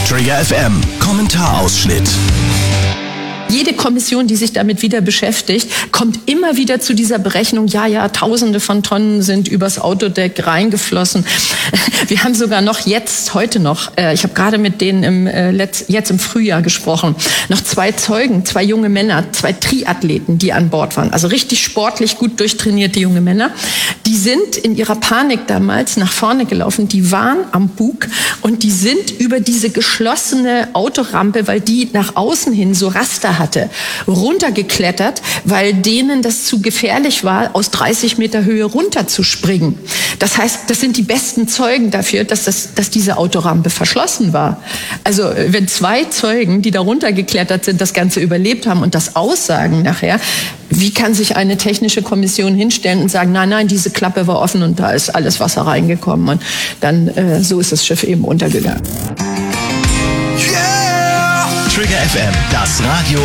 Trigger FM, Kommentarausschnitt. Jede Kommission, die sich damit wieder beschäftigt, kommt immer wieder zu dieser Berechnung, ja, Tausende von Tonnen sind übers Autodeck reingeflossen. Wir haben sogar noch heute noch, ich habe gerade mit denen jetzt im Frühjahr gesprochen, noch 2 Zeugen, 2 junge Männer, 2 Triathleten, die an Bord waren. Also richtig sportlich, gut durchtrainierte junge Männer. Die sind in ihrer Panik damals nach vorne gelaufen, die waren am Bug und die sind über diese geschlossene Autorampe, weil die nach außen hin so Raster hatte, runtergeklettert, weil denen das zu gefährlich war, aus 30 Meter Höhe runterzuspringen. Das heißt, das sind die besten Zeugen dafür, dass diese Autorampe verschlossen war. Also wenn 2 Zeugen, die da runtergeklettert sind, das Ganze überlebt haben und das aussagen nachher, wie kann sich eine technische Kommission hinstellen und sagen, nein, diese Klappe war offen und da ist alles Wasser reingekommen und dann so ist das Schiff eben untergegangen. Trigger FM, das Radio